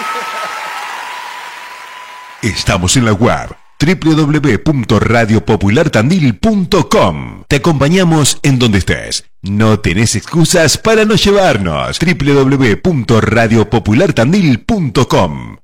Estamos en la web www.radiopopulartandil.com. Te acompañamos en donde estés. No tenés excusas para no llevarnos. www.radiopopulartandil.com.